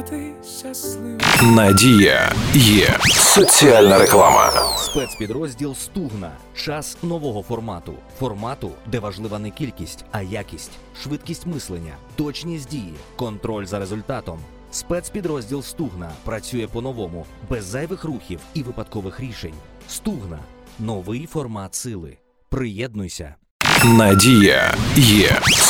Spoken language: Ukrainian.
жити щасливо. Надія є. Соціальна реклама. Спецпідрозділ «Стугна». Час нового формату. Формату, де важлива не кількість, а якість, швидкість мислення, точність дії, контроль за результатом. Спецпідрозділ «Стугна» працює по-новому, без зайвих рухів і випадкових рішень. «Стугна» – новий формат сили. Приєднуйся. Надія є.